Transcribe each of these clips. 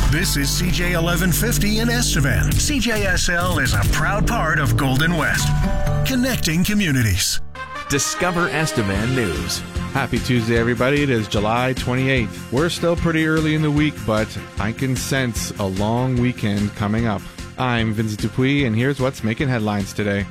This is CJ 1150 in Estevan. CJSL is a proud part of Golden West, connecting communities. Discover Estevan News. Happy Tuesday, everybody. It is July 28th. We're still pretty early in the week, but I can sense a long weekend coming up. I'm Vincent Dupuis, and here's what's making headlines today.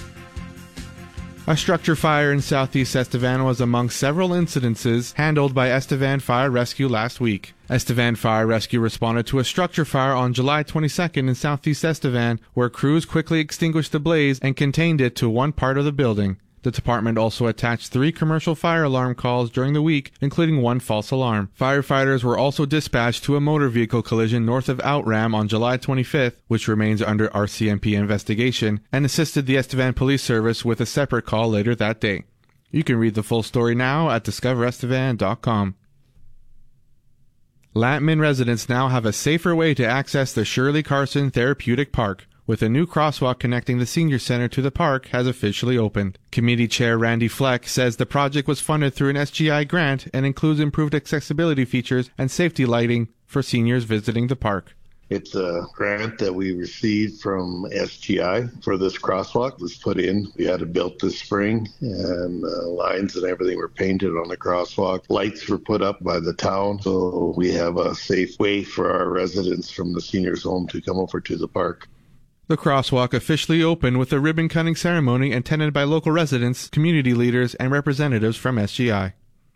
A structure fire in southeast Estevan was among several incidences handled by Estevan Fire Rescue last week. Estevan Fire Rescue responded to a structure fire on July 22nd in southeast Estevan, where crews quickly extinguished the blaze and contained it to one part of the building. The department also attached 3 commercial fire alarm calls during the week, including 1 false alarm. Firefighters were also dispatched to a motor vehicle collision north of Outram on July 25th, which remains under RCMP investigation, and assisted the Estevan Police Service with a separate call later that day. You can read the full story now at discoverestevan.com. Lantman residents now have a safer way to access the Shirley Carson Therapeutic Park, with a new crosswalk connecting the senior center to the park has officially opened. Committee Chair Randy Fleck says the project was funded through an SGI grant and includes improved accessibility features and safety lighting for seniors visiting the park. It's a grant that we received from SGI for this crosswalk. It was put in. We had it built this spring, and lines and everything were painted on the crosswalk. Lights were put up by the town, so we have a safe way for our residents from the seniors' home to come over to the park. The crosswalk officially opened with a ribbon-cutting ceremony attended by local residents, community leaders, and representatives from SGI.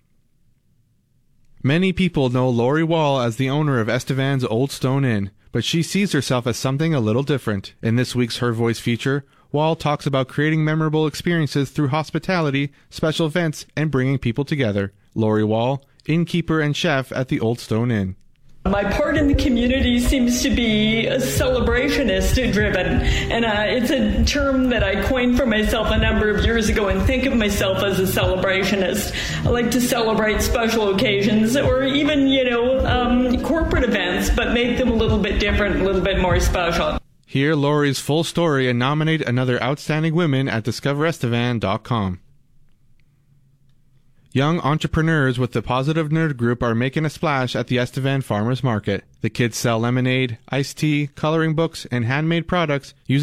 Many people know Lori Wall as the owner of Estevan's Old Stone Inn, but she sees herself as something a little different. In this week's Her Voice feature, Wall talks about creating memorable experiences through hospitality, special events, and bringing people together. Lori Wall, innkeeper and chef at the Old Stone Inn. My part in the community seems to be celebrationist driven, and it's a term that I coined for myself a number of years ago and think of myself as a celebrationist. I like to celebrate special occasions or even, corporate events, but make them a little bit different, a little bit more special. Hear Lori's full story and nominate another outstanding women at discoverestevan.com. Young entrepreneurs with the Positive Nerd Group are making a splash at the Estevan Farmers Market. The kids sell lemonade, iced tea, coloring books, and handmade products using